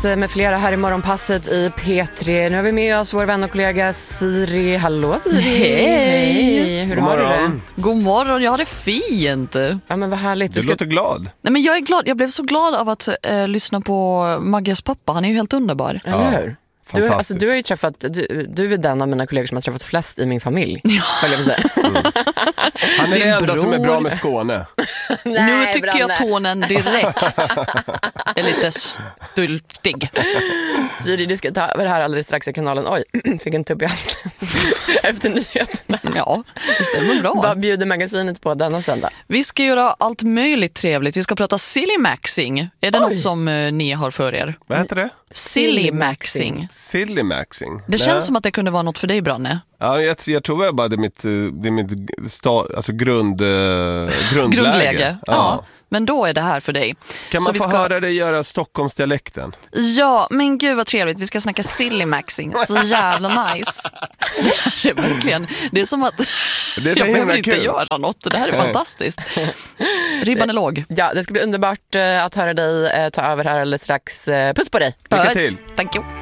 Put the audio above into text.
Niklas med flera här i morgonpasset i P3. Nu har vi med oss vår vän och kollega Siri. Hallå Siri. Hej. Hur har du det? God morgon, jag har det fint. Ja men vad härligt. Du låter glad. Nej, men jag är glad. Jag blev så glad av att lyssna på Magges pappa. Han är ju helt underbar. Eller hur? Du har ju träffat, du är den av mina kollegor som har träffat flest i min familj. Jag säga. Han är det enda som är bra med Skåne. Nu tycker jag tonen direkt är lite stultig. Siri, du ska ta över här alldeles strax i kanalen. Oj, fick en tupp i halsen efter nyheterna. Ja, det stämmer bra. Vad bjuder magasinet på denna söndag? Vi ska göra allt möjligt trevligt. Vi ska prata silly maxing. Är det något som ni har för er? Vad heter det? Silly maxing. Silly maxing. Det känns som att det kunde vara något för dig, Branne. Ja, jag tror väl bara det är mitt grundläge. Ja. Men då är det här för dig. Kan man få höra dig göra Stockholmsdialekten? Ja, men gud vad trevligt. Vi ska snacka silly maxing. Så jävla nice. Det är verkligen. Det är som att det är så jag behöver inte kul. göra något. Det här är fantastiskt. Ribban är låg. Ja, det ska bli underbart att höra dig ta över här alldeles strax. Puss på dig. Lycka till. Thank you.